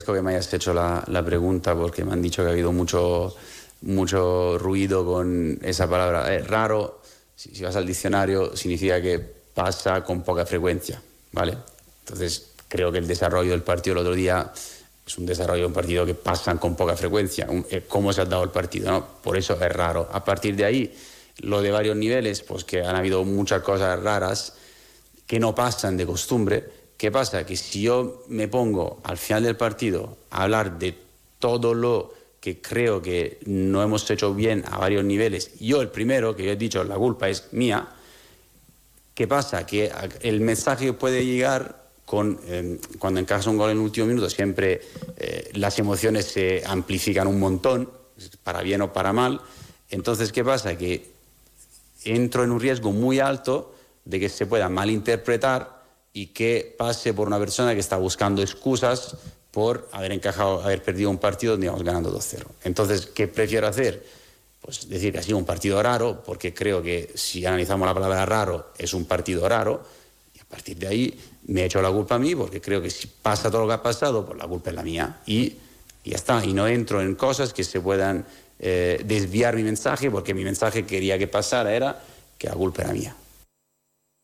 Que me hayas hecho la pregunta porque me han dicho que ha habido mucho ruido con esa palabra. Raro, si vas al diccionario, significa que pasa con poca frecuencia, ¿vale? Entonces, creo que el desarrollo del partido el otro día es un desarrollo de un partido que pasan con poca frecuencia. ¿Cómo se ha dado el partido, no? Por eso es raro. A partir de ahí, lo de varios niveles, pues que han habido muchas cosas raras que no pasan de costumbre. ¿Qué pasa? Que si yo me pongo al final del partido a hablar de todo lo que creo que no hemos hecho bien a varios niveles, yo el primero, que yo he dicho, la culpa es mía, ¿qué pasa? Que el mensaje puede llegar cuando encajas un gol en el último minuto, siempre las emociones se amplifican un montón, para bien o para mal. Entonces, ¿qué pasa? Que entro en un riesgo muy alto de que se pueda malinterpretar y que pase por una persona que está buscando excusas por haber perdido un partido donde íbamos ganando 2-0. Entonces, ¿qué prefiero hacer? Pues decir que ha sido un partido raro, porque creo que si analizamos la palabra raro, es un partido raro, y a partir de ahí me he hecho la culpa a mí, porque creo que si pasa todo lo que ha pasado, pues la culpa es la mía, y ya está, y no entro en cosas que se puedan desviar mi mensaje, porque mi mensaje quería que pasara era que la culpa era mía.